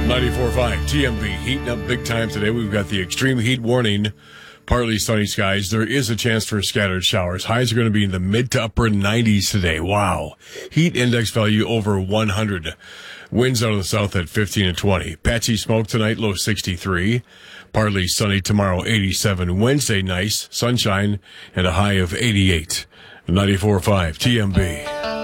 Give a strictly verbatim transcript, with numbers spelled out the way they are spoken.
ninety-four point five T M B, heating up big time today. We've got the extreme heat warning, partly sunny skies. There is a chance for scattered showers. Highs are going to be in the mid to upper nineties today. Wow. Heat index value over one hundred. Winds out of the south at fifteen and twenty. Patchy smoke tonight, low sixty-three. Partly sunny tomorrow, eighty-seven. Wednesday, nice, sunshine, and a high of eighty-eight. ninety-four point five T M B.